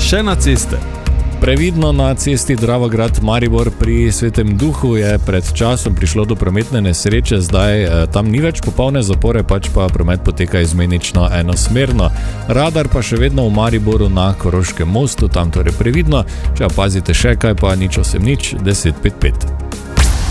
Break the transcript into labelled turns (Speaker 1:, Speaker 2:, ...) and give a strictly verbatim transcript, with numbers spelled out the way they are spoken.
Speaker 1: še na ceste.
Speaker 2: Previdno na cesti Dravograd-Maribor pri Svetem Duhu je pred časom prišlo do prometne nesreče, zdaj eh, tam ni več popolne zapore, pač pa promet poteka izmenično enosmerno. Radar pa še vedno v Mariboru na Koroškem mostu, tam torej previdno, če opazite še kaj, pa nič osem nič deset pet pet.